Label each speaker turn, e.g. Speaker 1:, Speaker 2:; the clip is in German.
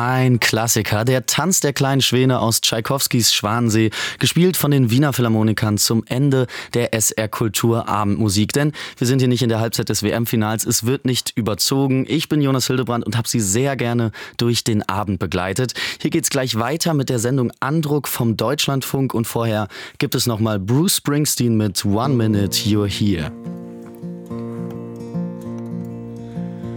Speaker 1: Ein Klassiker, der Tanz der kleinen Schwäne aus Tschaikowskis Schwansee, gespielt von den Wiener Philharmonikern zum Ende der SR Kultur Abendmusik. Denn wir sind hier nicht in der Halbzeit des WM-Finals, es wird nicht überzogen. Ich bin Jonas Hildebrand und habe Sie sehr gerne durch den Abend begleitet. Hier geht's gleich weiter mit der Sendung Andruck vom Deutschlandfunk und vorher gibt es nochmal Bruce Springsteen mit One Minute You're Here.